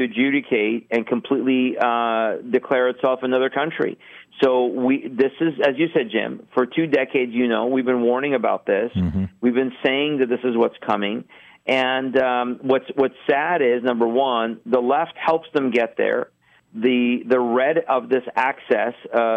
adjudicate and completely declare itself another country. So this is, as you said, Jim, for 2 decades, we've been warning about this. Mm-hmm. We've been saying that this is what's coming. And what's sad is, number one, the left helps them get there. The red of this access,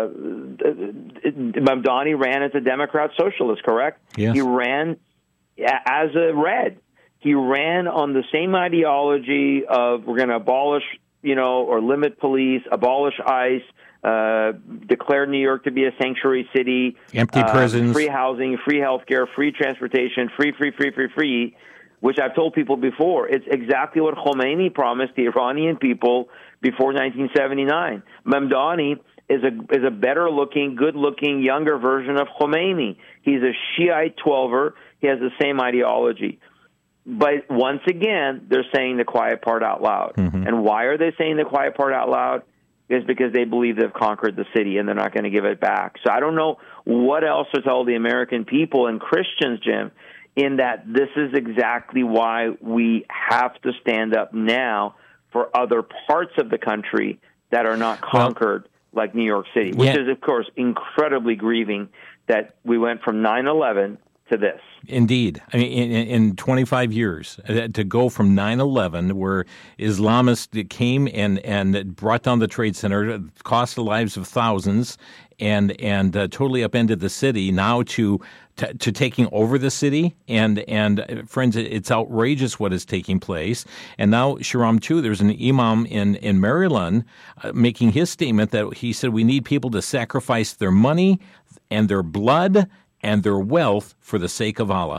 Mamdani ran as a Democrat socialist, correct? Yes. He ran as a red. He ran on the same ideology of we're going to abolish, or limit police, abolish ICE, declare New York to be a sanctuary city, empty prisons, free housing, free healthcare, free transportation, free, which I've told people before. It's exactly what Khomeini promised the Iranian people before 1979. Mamdani is a better-looking, good-looking, younger version of Khomeini. He's a Shiite 12er. He has the same ideology. But once again, they're saying the quiet part out loud. Mm-hmm. And why are they saying the quiet part out loud? It's because they believe they've conquered the city and they're not going to give it back. So I don't know what else to tell the American people and Christians, Jim, in that this is exactly why we have to stand up now for other parts of the country that are not conquered, like New York City, which is, of course, incredibly grieving that we went from 9/11 to this. Indeed. I mean, in 25 years, to go from 9/11, where Islamists came and brought down the Trade Center, cost the lives of thousands, and totally upended the city, now to taking over the city. And friends, it's outrageous what is taking place. And now, Shahram, too, there's an imam in Maryland making his statement that he said we need people to sacrifice their money and their blood and their wealth for the sake of Allah.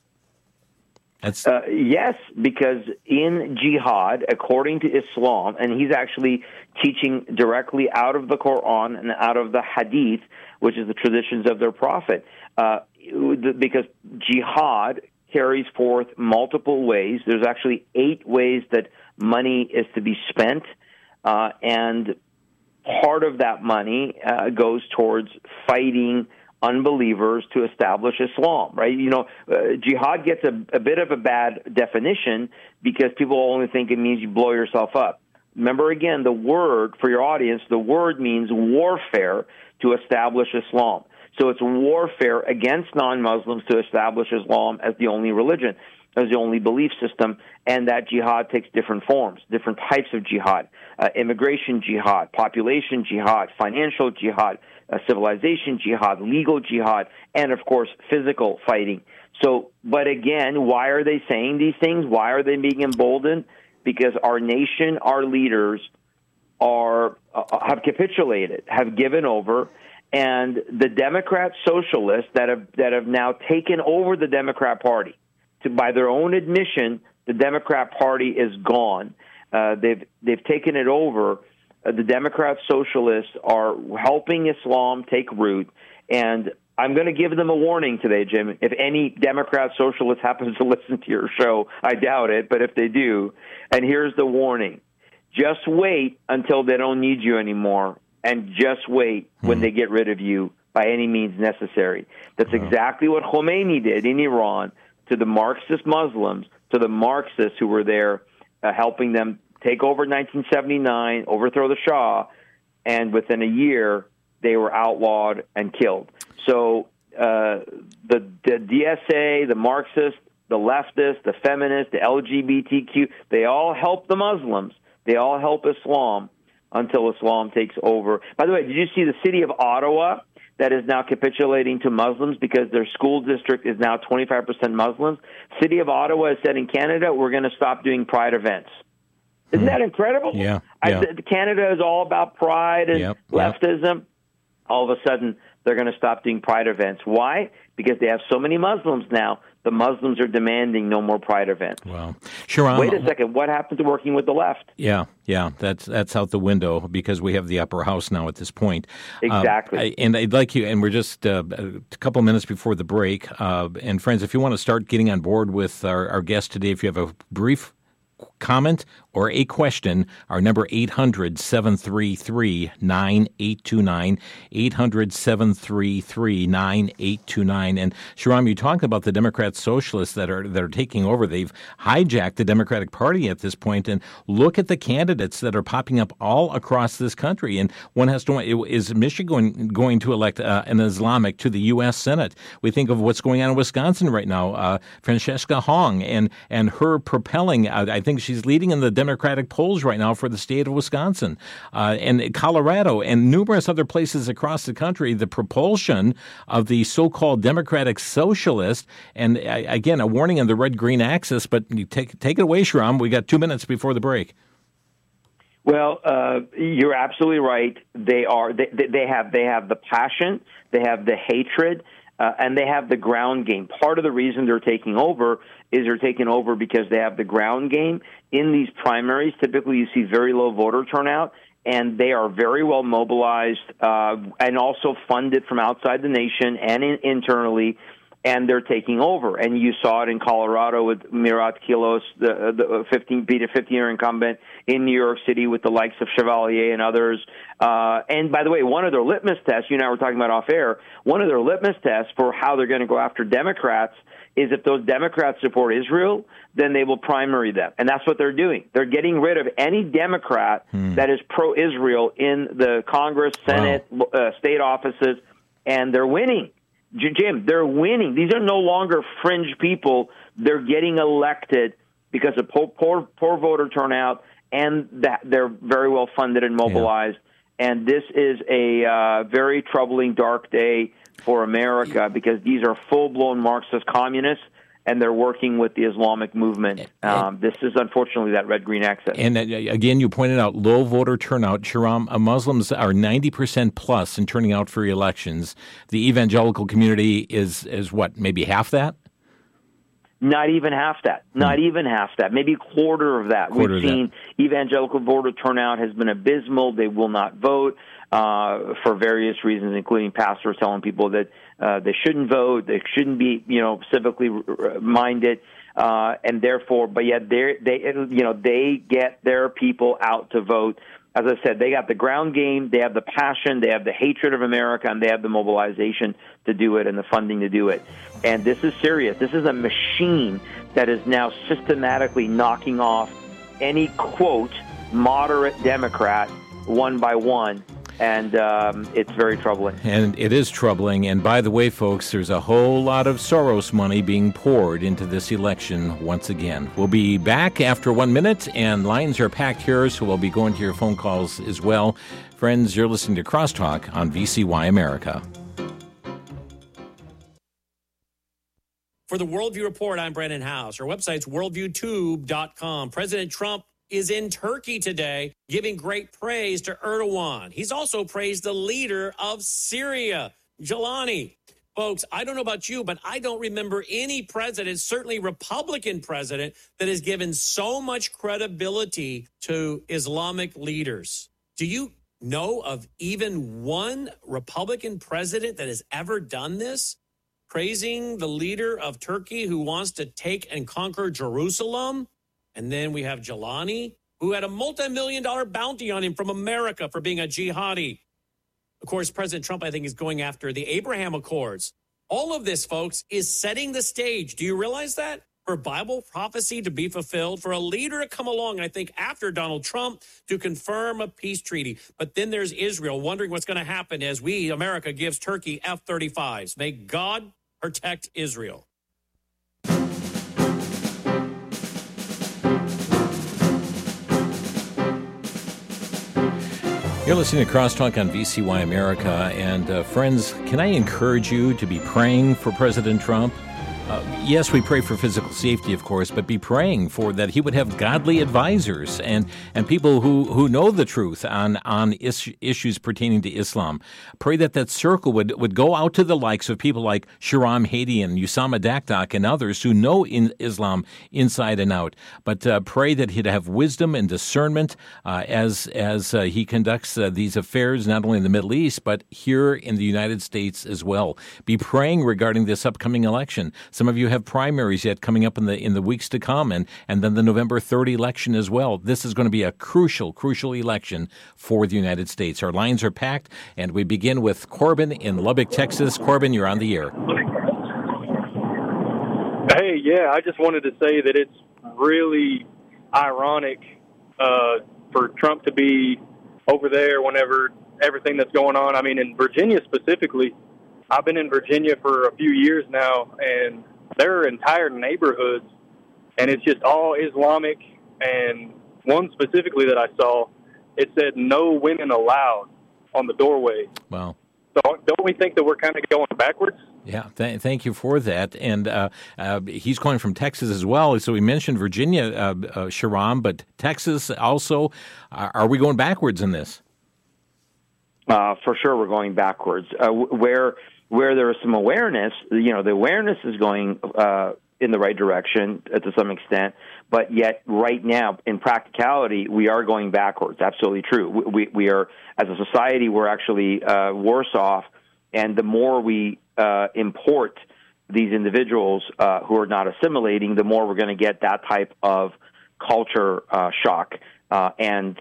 Yes, because in jihad, according to Islam, and he's actually teaching directly out of the Quran and out of the Hadith, which is the traditions of their prophet, because jihad carries forth multiple ways. There's actually 8 ways that money is to be spent, and part of that money goes towards fighting unbelievers to establish Islam, right? Jihad gets a bit of a bad definition because people only think it means you blow yourself up. Remember, again, the word, for your audience, the word means warfare to establish Islam. So it's warfare against non-Muslims to establish Islam as the only religion, as the only belief system, and that jihad takes different forms, different types of jihad, immigration jihad, population jihad, financial jihad, civilization jihad, legal jihad, and, of course, physical fighting. So, but again, why are they saying these things? Why are they being emboldened? Because our nation, our leaders have capitulated, have given over, and the Democrat socialists that have now taken over the Democrat Party, by their own admission, the Democrat Party is gone. They've taken it over. The Democrat socialists are helping Islam take root, and I'm going to give them a warning today, Jim. If any Democrat socialist happens to listen to your show, I doubt it, but if they do, and here's the warning: just wait until they don't need you anymore, and just wait when they get rid of you by any means necessary. That's exactly what Khomeini did in Iran to the Marxist Muslims, to the Marxists who were there helping them take over in 1979, overthrow the Shah, and within a year, they were outlawed and killed. So the DSA, the Marxists, the leftists, the feminists, the LGBTQ, they all help the Muslims. They all help Islam until Islam takes over. By the way, did you see the city of Ottawa that is now capitulating to Muslims because their school district is now 25% Muslims? City of Ottawa has said in Canada, we're going to stop doing pride events. Isn't that incredible? Yeah. Canada is all about pride and leftism. All of a sudden, they're going to stop doing pride events. Why? Because they have so many Muslims now. The Muslims are demanding no more pride events. Wow. Shahram, wait a second. What happened to working with the left? Yeah. That's out the window because we have the upper house now at this point. Exactly. And I'd like you, and we're just a couple minutes before the break. And friends, if you want to start getting on board with our guest today, if you have a brief comment or a question, our number 800-733-9829, 800-733-9829. And Shahram, you talked about the Democrat socialists that are taking over. They've hijacked the Democratic Party at this point, and look at the candidates that are popping up all across this country. And one has to wonder, is Michigan going to elect an Islamic to the U.S. Senate? We think of what's going on in Wisconsin right now, Francesca Hong, and her propelling, I think she's leading in the Democratic polls right now for the state of Wisconsin, and Colorado, and numerous other places across the country. The propulsion of the so-called Democratic socialist, and again, a warning on the red-green axis, but you take it away, Shahram. We got 2 minutes before the break. Well, you're absolutely right. They have the passion, they have the hatred, and they have the ground game. Part of the reason they're taking over is they're taking over because they have the ground game. In these primaries, typically you see very low voter turnout, and they are very well mobilized and also funded from outside the nation and internally, and they're taking over. And you saw it in Colorado with Mirat Kilos, the 15-year incumbent, in New York City with the likes of Chevalier and others. And by the way, one of their litmus tests, you and I were talking about off air, one of their litmus tests for how they're going to go after Democrats is if those Democrats support Israel, then they will primary them. And that's what they're doing. They're getting rid of any Democrat that is pro-Israel in the Congress, Senate, state offices, and they're winning. Jim, they're winning. These are no longer fringe people. They're getting elected because of poor voter turnout, and that they're very well funded and mobilized. Yeah. And this is a very troubling, dark day for America because these are full-blown Marxist communists, and they're working with the Islamic movement. This is, unfortunately, that red-green axis. And again, you pointed out low voter turnout. Shahram, Muslims are 90% plus in turning out for elections. The evangelical community is what, maybe half that? Not even half that. Not even half that. Maybe a quarter of that. We've seen evangelical voter turnout has been abysmal. They will not vote for various reasons, including pastors telling people that they shouldn't vote, they shouldn't be, civically minded, and therefore, but yet they get their people out to vote. As I said, they got the ground game, they have the passion, they have the hatred of America, and they have the mobilization to do it and the funding to do it. And this is serious. This is a machine that is now systematically knocking off any, quote, moderate Democrat one by one. And it's very troubling. And it is troubling. And by the way, folks, there's a whole lot of Soros money being poured into this election once again. We'll be back after 1 minute, and lines are packed here, so we'll be going to your phone calls as well. Friends, you're listening to Crosstalk on VCY America. For the Worldview Report, I'm Brandon House. Our website's worldviewtube.com. President Trump is in Turkey today, giving great praise to Erdogan. He's also praised the leader of Syria, Jalani. Folks, I don't know about you, but I don't remember any president, certainly Republican president, that has given so much credibility to Islamic leaders. Do you know of even one Republican president that has ever done this? Praising the leader of Turkey who wants to take and conquer Jerusalem? And then we have Jalani, who had a multi-million-dollar bounty on him from America for being a jihadi. Of course, President Trump, I think, is going after the Abraham Accords. All of this, folks, is setting the stage. Do you realize that? For Bible prophecy to be fulfilled, for a leader to come along, I think, after Donald Trump to confirm a peace treaty. But then there's Israel wondering what's going to happen as we, America, gives Turkey F-35s. May God protect Israel. You're listening to Crosstalk on VCY America, and friends, can I encourage you to be praying for President Trump? Yes, we pray for physical safety, of course, but be praying for that he would have godly advisors and people who know the truth on issues pertaining to Islam. Pray that circle would go out to the likes of people like Shahram Hadian, Usama Dakdak, and others who know Islam inside and out. But pray that he'd have wisdom and discernment as he conducts these affairs, not only in the Middle East, but here in the United States as well. Be praying regarding this upcoming election. Some of you have primaries yet coming up in the weeks to come, and then the November 3rd election as well. This is going to be a crucial election for the United States. Our lines are packed, and we begin with Corbin in Lubbock, Texas. Corbin, you're on the air. Hey, yeah, I just wanted to say that it's really ironic for Trump to be over there whenever everything that's going on. I mean, in Virginia specifically, I've been in Virginia for a few years now, and there are entire neighborhoods, and it's just all Islamic. And one specifically that I saw, it said no women allowed on the doorway. Wow. So don't we think that we're kind of going backwards? Yeah, thank you for that. And he's calling from Texas as well. So we mentioned Virginia, Shahram, but Texas also. Are we going backwards in this? For sure, we're going backwards. Where there is some awareness, the awareness is going in the right direction to some extent, but yet right now, in practicality, we are going backwards. Absolutely true. We are, as a society, we're actually worse off, and the more we import these individuals who are not assimilating, the more we're going to get that type of culture shock and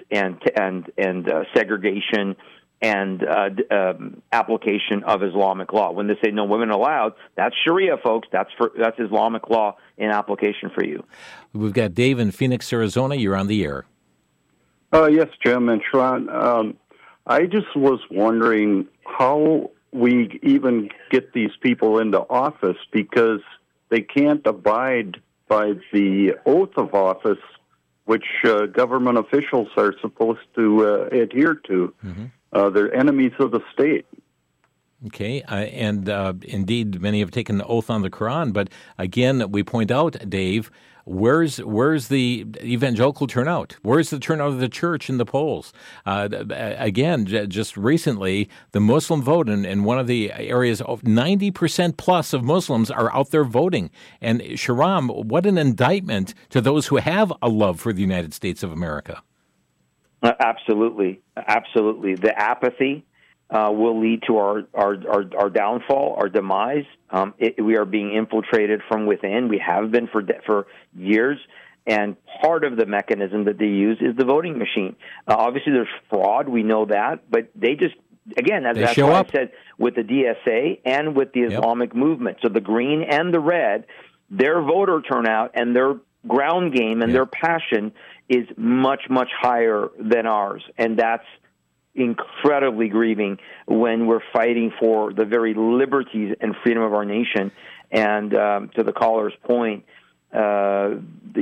segregation and application of Islamic law. When they say no women allowed, that's Sharia, folks. That's Islamic law in application for you. We've got Dave in Phoenix, Arizona. You're on the air. Yes, Jim and Sharon. I just was wondering how we even get these people into office, because they can't abide by the oath of office, which government officials are supposed to adhere to. Mm-hmm. They're enemies of the state. Okay, and indeed, many have taken the oath on the Quran. But again, we point out, Dave, where's the evangelical turnout? Where's the turnout of the church in the polls? Again, just recently, the Muslim vote in one of the areas, 90% plus of Muslims are out there voting. And Shahram, what an indictment to those who have a love for the United States of America. Absolutely. The apathy will lead to our downfall, our demise. We are being infiltrated from within. We have been for years, and part of the mechanism that they use is the voting machine. Obviously, there's fraud. We know that, but they just, again, that's what I said with the DSA and with the Islamic movement. So the green and the red, their voter turnout and their ground game and their passion is much, much higher than ours. And that's incredibly grieving when we're fighting for the very liberties and freedom of our nation. And to the caller's point, that's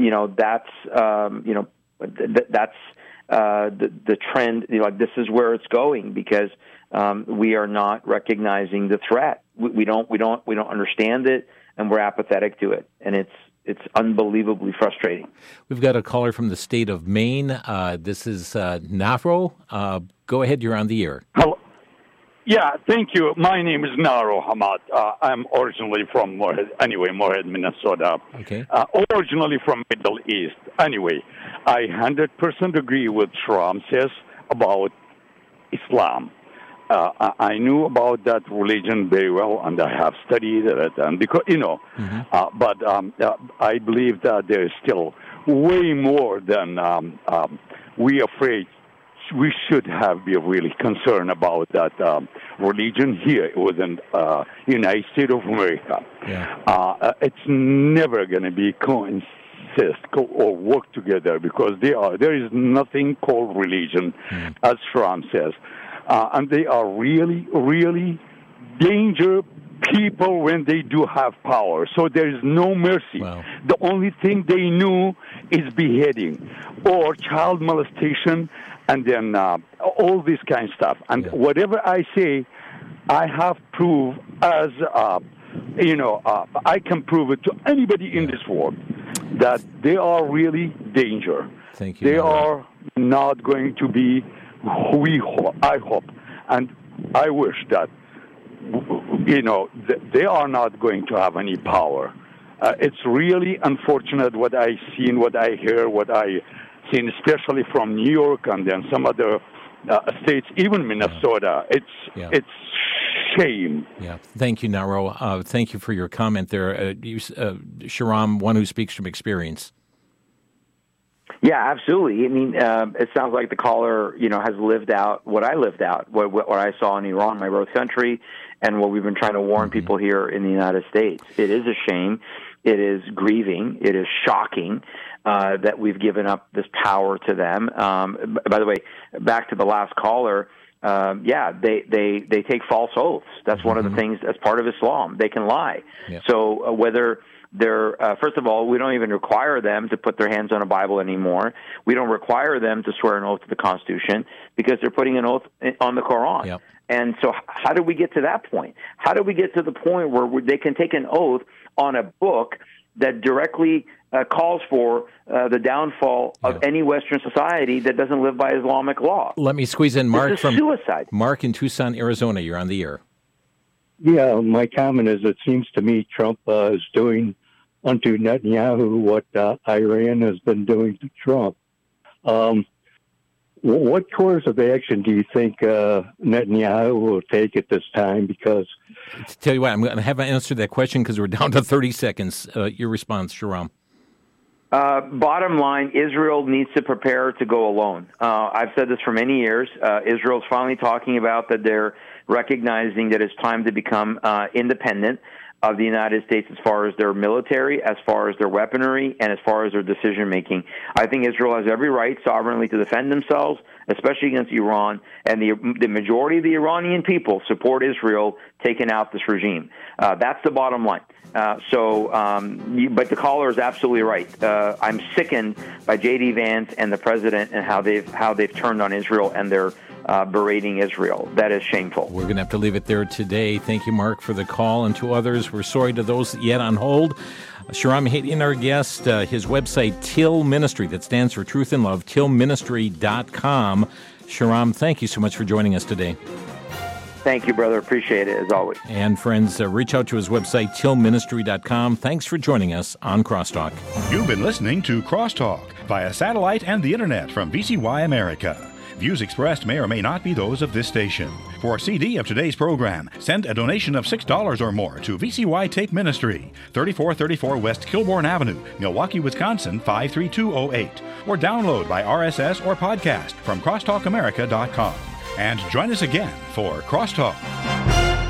the trend. This is where it's going, because we are not recognizing the threat. We don't understand it, and we're apathetic to it, and it's unbelievably frustrating. We've got a caller from the state of Maine. This is Naro. Go ahead, you're on the air. Hello. Yeah, thank you. My name is Naro Hamad. I'm originally from Moorhead, Minnesota. Okay. Originally from Middle East. Anyway, I 100% agree with Shahram says about Islam. I knew about that religion very well, and I have studied it, and because but I believe that there is still way more than we afraid. We should be really concerned about that religion here within United States of America. Yeah. It's never going to be coexist or work together, because there is nothing called religion, as Shahram says. And they are really, really dangerous people when they do have power. So there is no mercy. Wow. The only thing they knew is beheading or child molestation, and then all this kind of stuff. And whatever I say, I have proof as, I can prove it to anybody in this world that they are really danger. Thank you. They are not going to be, I hope, and I wish that, they are not going to have any power. It's really unfortunate what I seen, what I hear, what I seen, especially from New York and then some other states, even Minnesota. It's shame. Yeah. Thank you, Naro. Thank you for your comment there. Shahram, one who speaks from experience. Yeah, absolutely. I mean, it sounds like the caller, has lived out what I lived out, what I saw in Iran, my birth country, and what we've been trying to warn people here in the United States. It is a shame. It is grieving. It is shocking that we've given up this power to them. By the way, back to the last caller, they take false oaths. That's one of the things as part of Islam. They can lie. Yep. So whether they're first of all, we don't even require them to put their hands on a Bible anymore. We don't require them to swear an oath to the Constitution because they're putting an oath on the Quran. Yep. And so how do we get to that point? How do we get to the point where they can take an oath on a book that directly calls for the downfall of any Western society that doesn't live by Islamic law? Let me squeeze in Mark from suicide. Mark in Tucson, Arizona. You're on the air. Yeah, my comment is it seems to me Trump is doing unto Netanyahu what Iran has been doing to Trump. What course of action do you think Netanyahu will take at this time? Because tell you what, I'm going to have an answer to that question because we're down to 30 seconds. Your response, Shahram. Bottom line, Israel needs to prepare to go alone. I've said this for many years. Israel's finally talking about that they're recognizing that it's time to become independent of the United States as far as their military, as far as their weaponry, and as far as their decision-making. I think Israel has every right sovereignly to defend themselves, especially against Iran, and the majority of the Iranian people support Israel taking out this regime. That's the bottom line. But the caller is absolutely right. I'm sickened by J.D. Vance and the president and how they've turned on Israel, and they're berating Israel. That is shameful. We're going to have to leave it there today. Thank you, Mark, for the call, and to others. We're sorry to those yet on hold. Shahram Hadian, our guest, his website, Till Ministry, that stands for Truth and Love, tillministry.com. Shahram, thank you so much for joining us today. Thank you, brother. Appreciate it, as always. And friends, reach out to his website, tillministry.com. Thanks for joining us on Crosstalk. You've been listening to Crosstalk via satellite and the internet from VCY America. Views expressed may or may not be those of this station. For a CD of today's program, send a donation of $6 or more to VCY Tape Ministry, 3434 West Kilbourne Avenue, Milwaukee, Wisconsin, 53208. Or download by RSS or podcast from crosstalkamerica.com. And join us again for Crosstalk.